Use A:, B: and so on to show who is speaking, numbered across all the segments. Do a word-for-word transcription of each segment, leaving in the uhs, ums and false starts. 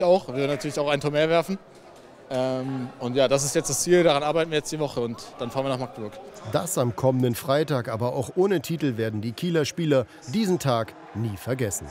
A: auch. Wir werden natürlich auch ein Tor mehr werfen. Ähm, und ja, das ist jetzt das Ziel, daran arbeiten wir jetzt die Woche und dann fahren wir nach Magdeburg.
B: Das am kommenden Freitag, aber auch ohne Titel werden die Kieler Spieler diesen Tag nie vergessen.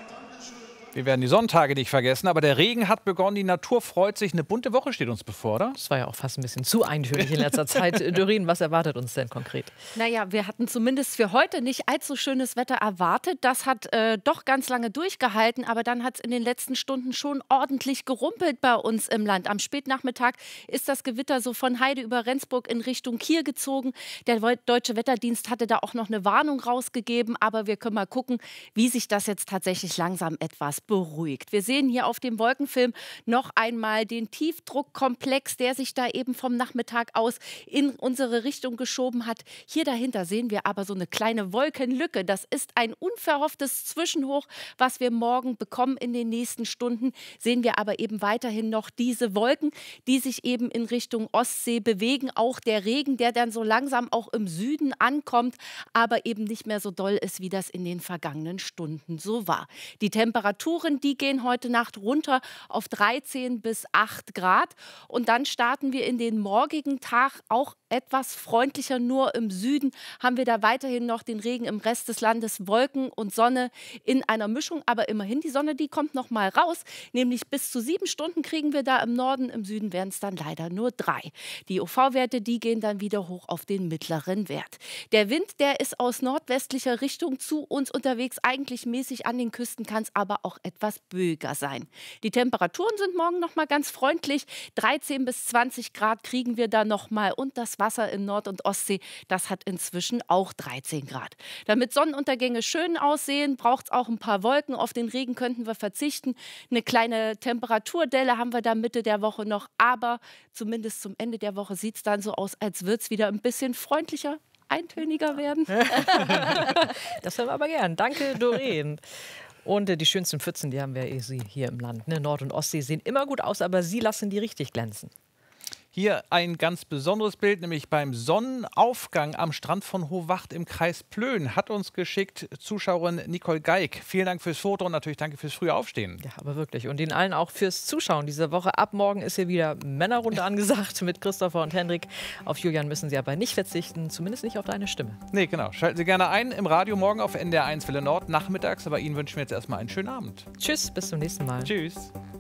C: Wir werden die Sonntage nicht vergessen, aber der Regen hat begonnen, die Natur freut sich. Eine bunte Woche steht uns bevor, oder?
D: Das war ja auch fast ein bisschen zu eintönig in letzter Zeit. Doreen, was erwartet uns denn konkret?
E: Naja, wir hatten zumindest für heute nicht allzu schönes Wetter erwartet. Das hat äh, doch ganz lange durchgehalten, aber dann hat es in den letzten Stunden schon ordentlich gerumpelt bei uns im Land. Am Spätnachmittag ist das Gewitter so von Heide über Rendsburg in Richtung Kiel gezogen. Der Deutsche Wetterdienst hatte da auch noch eine Warnung rausgegeben, aber wir können mal gucken, wie sich das jetzt tatsächlich langsam etwas beruhigt. Wir sehen hier auf dem Wolkenfilm noch einmal den Tiefdruckkomplex, der sich da eben vom Nachmittag aus in unsere Richtung geschoben hat. Hier dahinter sehen wir aber so eine kleine Wolkenlücke. Das ist ein unverhofftes Zwischenhoch, was wir morgen bekommen in den nächsten Stunden. Sehen wir aber eben weiterhin noch diese Wolken, die sich eben in Richtung Ostsee bewegen. Auch der Regen, der dann so langsam auch im Süden ankommt, aber eben nicht mehr so doll ist, wie das in den vergangenen Stunden so war. Die Temperatur Die gehen heute Nacht runter auf dreizehn bis acht Grad. Und dann starten wir in den morgigen Tag auch etwas freundlicher. Nur im Süden haben wir da weiterhin noch den Regen, im Rest des Landes Wolken und Sonne in einer Mischung. Aber immerhin, die Sonne, die kommt noch mal raus. Nämlich bis zu sieben Stunden kriegen wir da im Norden. Im Süden werden es dann leider nur drei. Die U V-Werte, die gehen dann wieder hoch auf den mittleren Wert. Der Wind, der ist aus nordwestlicher Richtung zu uns unterwegs. Eigentlich mäßig an den Küsten, kann es aber auch etwas böiger sein. Die Temperaturen sind morgen noch mal ganz freundlich. dreizehn bis zwanzig Grad kriegen wir da noch mal. Und das Wasser in Nord- und Ostsee, das hat inzwischen auch dreizehn Grad. Damit Sonnenuntergänge schön aussehen, braucht es auch ein paar Wolken. Auf den Regen könnten wir verzichten. Eine kleine Temperaturdelle haben wir da Mitte der Woche noch. Aber zumindest zum Ende der Woche sieht es dann so aus, als würde es wieder ein bisschen freundlicher, eintöniger werden.
D: Das hören wir aber gern. Danke, Doreen. Und äh, die schönsten Pfützen, die haben wir eh hier im Land. Ne? Nord- und Ostsee sehen immer gut aus, aber Sie lassen die richtig glänzen.
C: Hier ein ganz besonderes Bild, nämlich beim Sonnenaufgang am Strand von Hohwacht im Kreis Plön. Hat uns geschickt Zuschauerin Nicole Geig. Vielen Dank fürs Foto und natürlich danke fürs frühe Aufstehen.
D: Ja, aber wirklich. Und Ihnen allen auch fürs Zuschauen diese Woche. Ab morgen ist hier wieder Männerrunde angesagt mit Christopher und Hendrik. Auf Julian müssen Sie aber nicht verzichten, zumindest nicht auf deine Stimme.
C: Nee, genau. Schalten Sie gerne ein im Radio morgen auf N D R eins Welle Nord nachmittags. Aber Ihnen wünschen wir jetzt erstmal einen schönen Abend.
D: Tschüss, bis zum nächsten Mal.
C: Tschüss.